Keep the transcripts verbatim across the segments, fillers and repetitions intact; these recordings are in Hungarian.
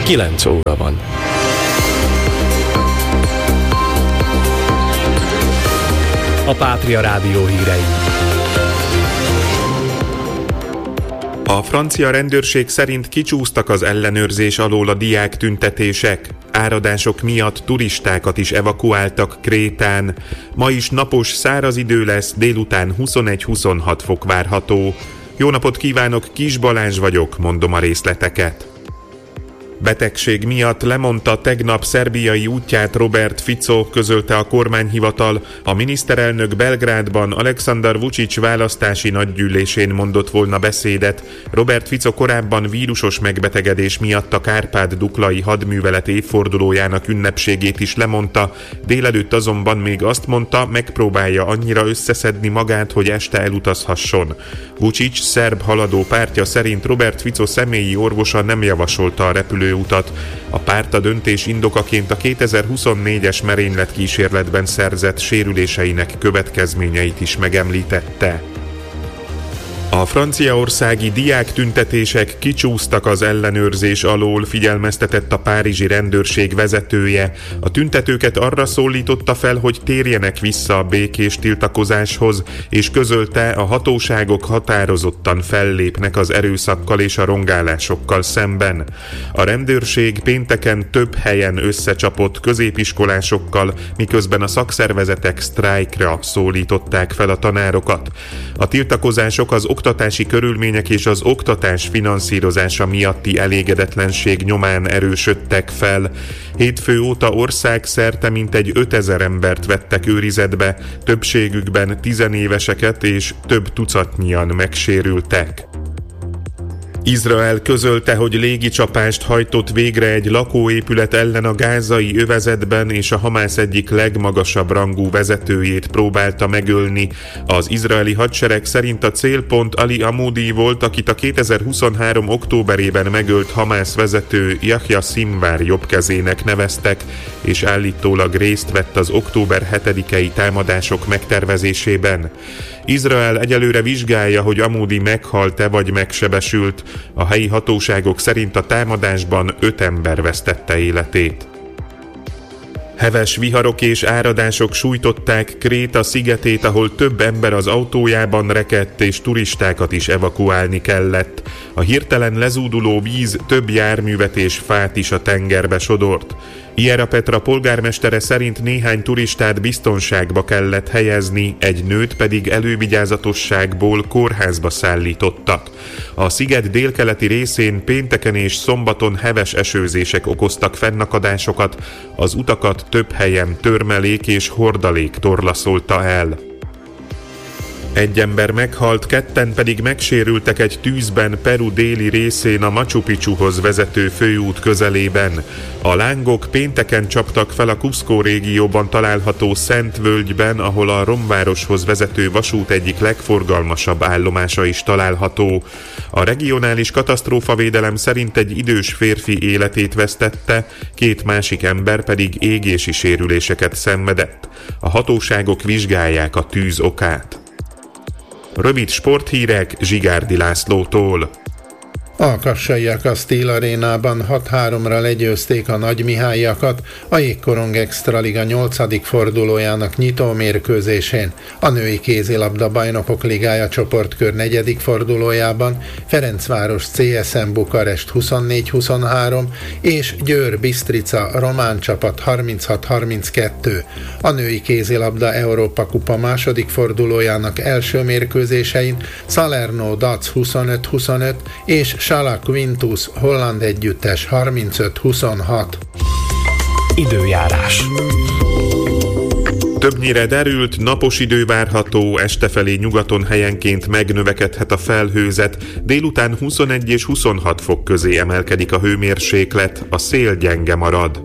kilenc óra van. A Pátria Rádió hírei. A francia rendőrség szerint kicsúsztak az ellenőrzés alól a diák tüntetések. Áradások miatt turistákat is evakuáltak Krétán. Ma is napos, száraz idő lesz, délután huszonegy-huszonhat fok várható. Jó napot kívánok, Kis Balázs vagyok, mondom a részleteket. Betegség miatt lemondta tegnap szerbiai útját Robert Fico, közölte a kormányhivatal. A miniszterelnök Belgrádban Aleksandar Vučić választási nagygyűlésén mondott volna beszédet. Robert Fico korábban vírusos megbetegedés miatt a Kárpát-duklai hadművelet évfordulójának ünnepségét is lemondta, délelőtt azonban még azt mondta, megpróbálja annyira összeszedni magát, hogy este elutazhasson. Vučić szerb haladó pártja szerint Robert Fico személyi orvosa nem javasolta a repülő utat. A párt a döntés indokaként a kétezer-huszonnégyes merényletkísérletben szerzett sérüléseinek következményeit is megemlítette. A franciaországi diáktüntetések kicsúsztak az ellenőrzés alól, figyelmeztetett a párizsi rendőrség vezetője. A tüntetőket arra szólította fel, hogy térjenek vissza a békés tiltakozáshoz, és közölte, a hatóságok határozottan fellépnek az erőszakkal és a rongálásokkal szemben. A rendőrség pénteken több helyen összecsapott középiskolásokkal, miközben a szakszervezetek sztrájkra szólították fel a tanárokat. A tiltakozások az oktatási körülmények és az oktatás finanszírozása miatti elégedetlenség nyomán erősödtek fel. Hétfő óta országszerte mintegy ötezer embert vettek őrizetbe, többségükben tizenéveseket, és több tucatnyian megsérültek. Izrael közölte, hogy légicsapást hajtott végre egy lakóépület ellen a gázai övezetben, és a Hamász egyik legmagasabb rangú vezetőjét próbálta megölni. Az izraeli hadsereg szerint a célpont Ali Amoudi volt, akit a kétezer-huszonhárom októberében megölt Hamász vezető Yahya Sinwar jobbkezének neveztek, és állítólag részt vett az október hetedikei támadások megtervezésében. Izrael egyelőre vizsgálja, hogy Amoudi meghalt-e vagy megsebesült. A helyi hatóságok szerint a támadásban öt ember vesztette életét. Heves viharok és áradások sújtották Kréta szigetét, ahol több ember az autójában rekedt, és turistákat is evakuálni kellett. A hirtelen lezúduló víz több járművet és fát is a tengerbe sodort. Ierapetra polgármestere szerint néhány turistát biztonságba kellett helyezni, egy nőt pedig elővigyázatosságból kórházba szállítottak. A sziget délkeleti részén pénteken és szombaton heves esőzések okoztak fennakadásokat, az utakat több helyen törmelék és hordalék torlaszolta el. Egy ember meghalt, ketten pedig megsérültek egy tűzben Peru déli részén a Machu Picchuhoz vezető főút közelében. A lángok pénteken csaptak fel a Cusco régióban található Szent Völgyben, ahol a romvároshoz vezető vasút egyik legforgalmasabb állomása is található. A regionális katasztrófavédelem szerint egy idős férfi életét vesztette, két másik ember pedig égési sérüléseket szenvedett. A hatóságok vizsgálják a tűz okát. Rövid sporthírek Zsigárdi Lászlótól. A kassaiak a Steel Arénában hat háromra legyőzték a Nagymihályakat a Jégkorong Extraliga nyolcadik fordulójának nyitó mérkőzésén. A női kézilabda bajnokok ligája csoportkör negyedik fordulójában Ferencváros cé es em Bukarest huszonnégy huszonhárom és Győr Bistrica román csapat harminchat harminckettő. A női kézilabda Európa kupa második fordulójának első mérkőzésein Salerno Dac huszonöt huszonöt és Sala Quintus holland együttes harmincöt huszonhat. Időjárás. Többnyire derült, napos idő várható, estefelé nyugaton helyenként megnövekedhet a felhőzet, délután huszonegy és huszonhat fok közé emelkedik a hőmérséklet, a szél gyenge marad.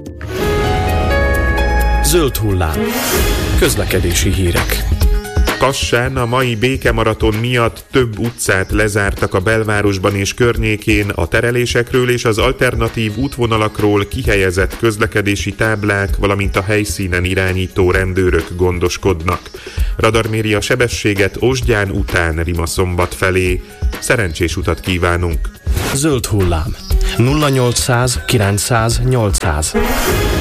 Zöld hullám. Közlekedési hírek. Kassán a mai békemaraton miatt több utcát lezártak a belvárosban és környékén, a terelésekről és az alternatív útvonalakról kihelyezett közlekedési táblák, valamint a helyszínen irányító rendőrök gondoskodnak. Radar méri a sebességet Osgyán után Rimaszombat felé. Szerencsés utat kívánunk! Zöld hullám. nulla nyolcszáz kilencszáz nyolcszáz.